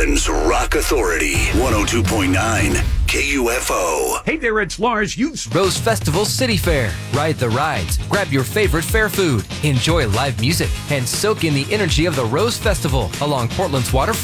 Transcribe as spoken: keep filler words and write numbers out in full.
Portland's Rock Authority, one oh two point nine K U F O. Hey there, it's Lars. Youth Rose Festival City Fair. Ride the rides, grab your favorite fair food, enjoy live music, and soak in the energy of the Rose Festival along Portland's waterfront.